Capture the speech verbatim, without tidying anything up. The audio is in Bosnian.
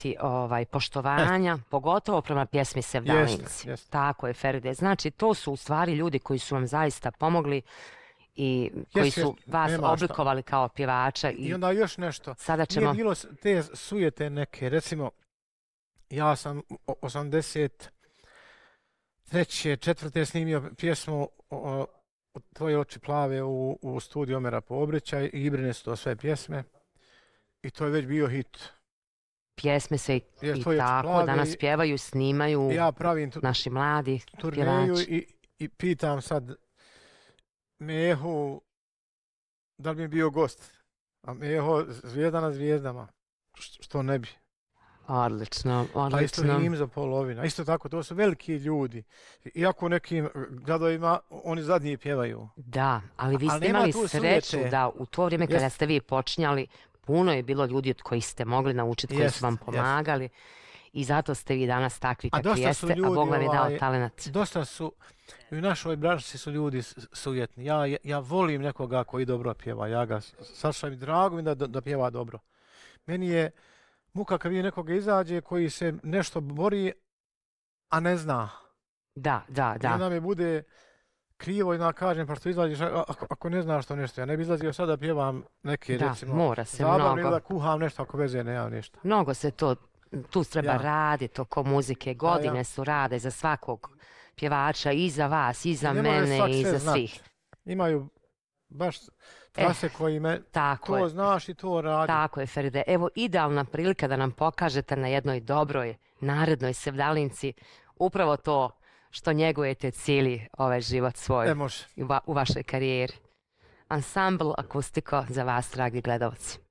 ti, ovaj, poštovanja, E. pogotovo prema pjesmi Sevdalinci. Jeste, jeste. Tako je, Feride. Znači, to su u stvari ljudi koji su vam zaista pomogli i koji Jest, su jest, vas nema šta. oblikovali kao pjevača. I I onda još nešto. sada ćemo... Nije bilo s- te sujete neke, recimo, ja sam o- osamdeset treće, četvrte snimio pjesmu o, o Tvoje oči plave u, u studiju Omera Poobrića i Ibrine su to sve pjesme. I to je već bio hit. Pjesme se i, Jer i Tvoje oči tako plave danas i- pjevaju, snimaju Ja pravim tu, naši mladi turneju pjevači. i, i pitam sad Mehu da li bi bio gost. A Meho zvijezda na zvijezdama. Š- Što ne bi. Odlično, Pa isto odlično. i im za polovina. Isto tako, to su veliki ljudi. Iako u nekim gradovima oni zadnji pjevaju. Da, ali vi Ali ste nema imali tu sreću sujete. da u to vrijeme kada Jest. ste vi počinjali, puno je bilo ljudi od kojih ste mogli naučiti, koji Jest, su vam jest. pomagali i zato ste vi danas takvi A kakvi dosta su jeste, a ljudi, Bog vam je dao ovaj, talenat. Dosta su, i u našoj branši su ljudi s- sujetni. Ja, ja, ja volim nekoga koji dobro pjeva. Ja ga s- sašajem, drago mi da, da, da pjeva dobro. Meni je muka kad vidi nekoga izađe koji se nešto bori, a ne zna. Da, da, I da. onda mi bude krivo i onda kažem, pa što izađeš, a- ako, ako ne znaš to nešto. Ja ne bi izlazio sad da pjevam neke, Da, recimo, mora se zabavne ili mnogo. da kuham nešto ako veze nemam ništa. Mnogo se to, tu treba Ja. raditi oko muzike, godine ja. su rade za svakog pjevača, i za vas, i za Ne može mene, svak i sve za znat. svih. Imaju baš trase koji me, Tako je. to znaš i to radi. Tako je, Feride. Evo, idealna prilika da nam pokažete na jednoj dobroj, narednoj Sevdalinci upravo to što njegujete cijeli ovaj život svoj Ne može. u, va- u vašoj karijeri. Ansambl Akustiko za vas, dragi gledalci.